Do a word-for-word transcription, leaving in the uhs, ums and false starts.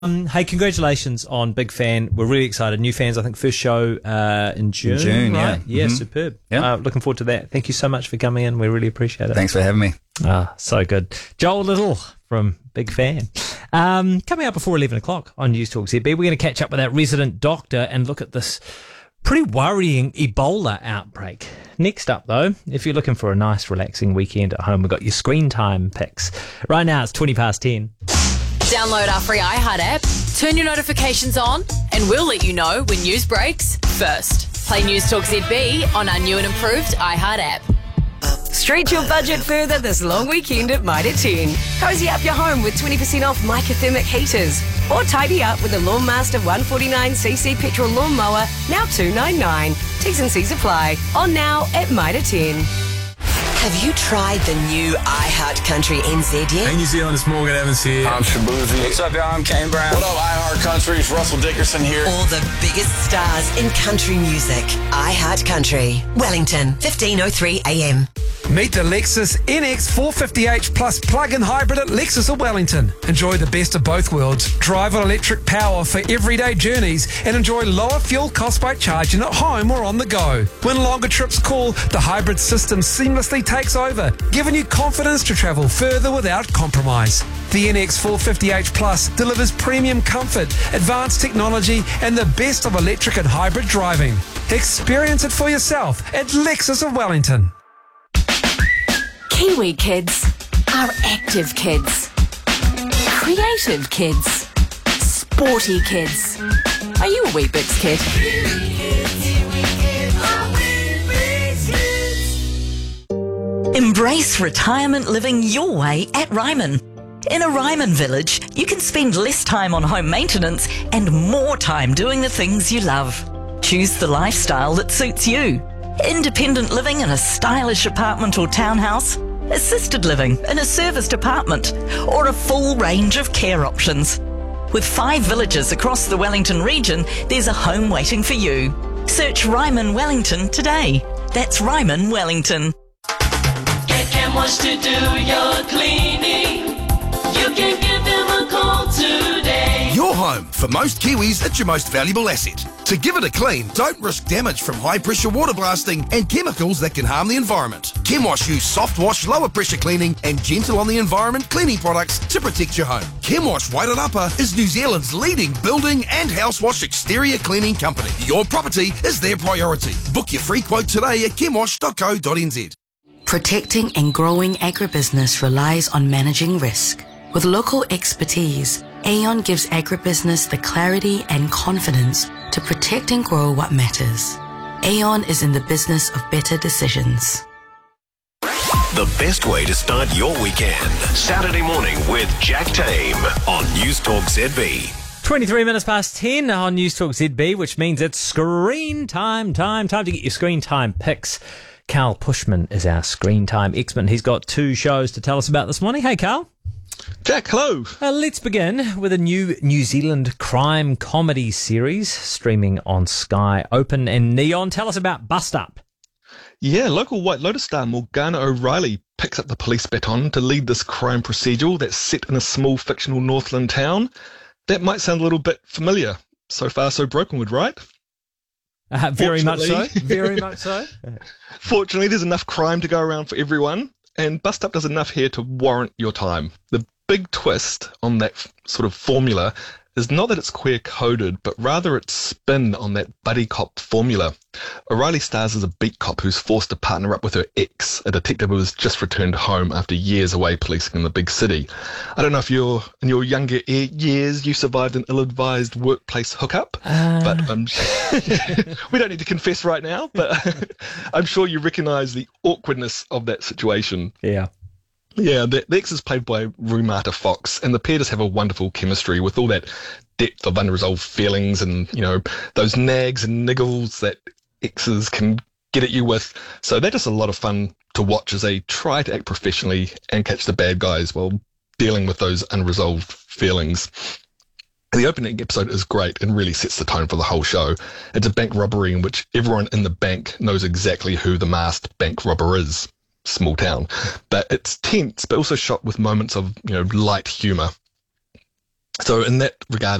Um, hey, congratulations on Big Fan. We're really excited. New fans, I think, first show uh, in June. In June, right? yeah. Yeah, Mm-hmm. superb. Yeah. Uh, looking forward to that. Thank you so much for coming in. We really appreciate it. Thanks for having me. Ah, so good. Joel Little from Big Fan. Um, coming up before eleven o'clock on News Talk Z B, we're going to catch up with our resident doctor and look at this pretty worrying Ebola outbreak. Next up, though, if you're looking for a nice, relaxing weekend at home, we've got your screen time picks. Right now, it's twenty past ten. Download our free iHeart app, turn your notifications on, and we'll let you know when news breaks first. Play News Talk Z B on our new and improved iHeart app. Stretch your budget further this long weekend at Mitre ten. Cozy up your home with twenty percent off Microthermic heaters. Or tidy up with a Lawnmaster one forty-nine c c petrol lawnmower, now two ninety-nine. T's and C's apply. On now at Mitre ten. Have you tried the new iHeart Country N Z yet? Hey New Zealand, it's Morgan Evans here. I'm Shabuzi. What's up, y'all? I'm Kane Brown. What up, iHeart Country? It's Russell Dickerson here. All the biggest stars in country music. iHeart Country. Wellington, fifteen oh three a m. Meet the Lexus N X four fifty H Plus plug-in hybrid at Lexus of Wellington. Enjoy the best of both worlds. Drive on electric power for everyday journeys and enjoy lower fuel costs by charging at home or on the go. When longer trips call, the hybrid system seamlessly takes over, giving you confidence to travel further without compromise. The N X four fifty H Plus delivers premium comfort, advanced technology and the best of electric and hybrid driving. Experience it for yourself at Lexus of Wellington. Kiwi kids are active kids, creative kids, sporty kids. Are you a Weet-Bix kid? Embrace retirement living your way at Ryman. In a Ryman village, you can spend less time on home maintenance and more time doing the things you love. Choose the lifestyle that suits you. Independent living in a stylish apartment or townhouse, assisted living in a serviced apartment, or a full range of care options. With five villages across the Wellington region, there's a home waiting for you. Search Ryman Wellington today. That's Ryman Wellington. Get Camwash to do your cleaning. You can give them a call today. Your home. For most Kiwis, it's your most valuable asset. To give it a clean, don't risk damage from high-pressure water blasting and chemicals that can harm the environment. Chemwash use soft wash, lower pressure cleaning and gentle on the environment cleaning products to protect your home. Chemwash Wairarapa is New Zealand's leading building and house wash exterior cleaning company. Your property is their priority. Book your free quote today at chemwash dot co dot n z. Protecting and growing agribusiness relies on managing risk. With local expertise, Aon gives agribusiness the clarity and confidence to protect and grow what matters. Aon is in the business of better decisions. The best way to start your weekend. Saturday morning with Jack Tame on News Talk Z B. twenty-three minutes past ten on News Talk Z B, which means it's screen time, time, time to get your screen time picks. Carl Pushman is our screen time expert. He's got two shows to tell us about this morning. Hey, Carl. Jack, hello. Uh, let's begin with a new New Zealand crime comedy series streaming on Sky Open and Neon. Tell us about Bust Up. Yeah, local White Lotus star Morgana O'Reilly picks up the police baton to lead this crime procedural that's set in a small fictional Northland town. That might sound a little bit familiar. So far, so Brokenwood, right? Uh, very much so. Very much so. Fortunately, there's enough crime to go around for everyone, and Bust Up does enough here to warrant your time. The big twist on that f- sort of formula is not that it's queer-coded, but rather its spin on that buddy cop formula. O'Reilly stars as a beat cop who's forced to partner up with her ex, a detective who has just returned home after years away policing in the big city. I don't know if you're in your younger e- years you survived an ill-advised workplace hookup, uh... but um, we don't need to confess right now, but I'm sure you recognise the awkwardness of that situation. Yeah. Yeah, the, the ex is played by Rumata Fox, and the pair just have a wonderful chemistry with all that depth of unresolved feelings and, you know, those nags and niggles that exes can get at you with. So they're just a lot of fun to watch as they try to act professionally and catch the bad guys while dealing with those unresolved feelings. The opening episode is great and really sets the tone for the whole show. It's a bank robbery in which everyone in the bank knows exactly who the masked bank robber is. Small town, but it's tense, but also shot with moments of, you know, light humour. So in that regard,